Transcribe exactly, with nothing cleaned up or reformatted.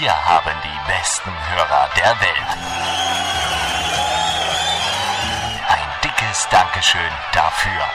Wir haben die besten Hörer der Welt. Ein dickes Dankeschön dafür.